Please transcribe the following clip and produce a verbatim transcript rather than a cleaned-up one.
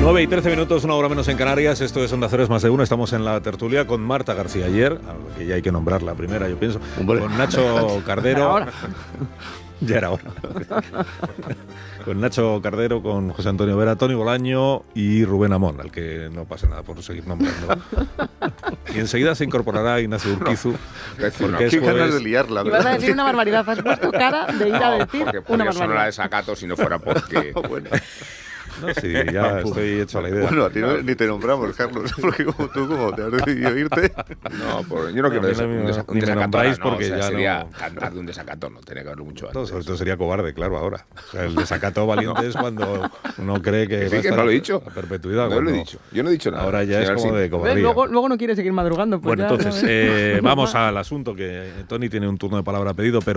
nueve y trece minutos, una hora menos en Canarias. Esto es Onda Cero, es más de uno. Estamos en la tertulia con Marta García ayer, que ya hay que nombrar la primera, yo pienso. Hombre. Con Nacho Cardero. Ya era hora. Con Nacho Cardero, con José Antonio Vera, Toni Bolaño y Rubén Amón, al que no pasa nada por seguir nombrando. Y enseguida se incorporará Ignacio Urquizu. No, porque es ganas de liarla. Y vas a decir una barbaridad, has puesto cara de ir a decir no, porque una barbaridad. barbaridad. No la desacato si no fuera porque... Bueno. No, sí, ya estoy hecho a la idea. Bueno, a ti no, ni te nombramos, Carlos, porque como tú, como te has decidido irte. No, por, yo no quiero no, desa, ni, un, desa, un ni desacato nombráis ahora, no, porque o sea, ya sería no... cantar de un desacato, no, tiene que haberlo mucho antes. No, sobre todo sería cobarde, claro, ahora. O sea, el desacato valiente es cuando uno cree que, que sí, va a que estar no lo he dicho. a perpetuidad. No lo he dicho, yo no he dicho nada. Ahora ya es como de cobardía. Luego, luego no quiere seguir madrugando. Pues bueno, ya, entonces, eh, vamos al asunto, que Toni tiene un turno de palabra pedido, pero